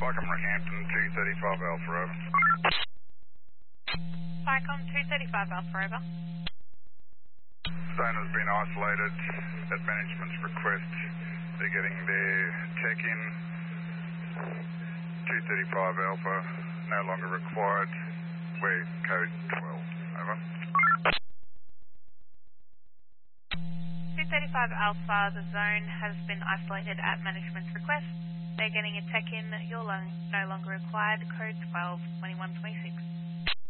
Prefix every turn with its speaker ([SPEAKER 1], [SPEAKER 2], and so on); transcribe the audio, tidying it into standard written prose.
[SPEAKER 1] Vicom Rockhampton 235 Alpha over.
[SPEAKER 2] Vicom 235 Alpha over.
[SPEAKER 1] Zone has been isolated at management's request. They're getting their tech in. 235 Alpha, no longer required. We're code 12, over.
[SPEAKER 2] 235 Alpha, the zone has been isolated at management's request. They're getting a tech in. You're no longer required. Code 12, 2126.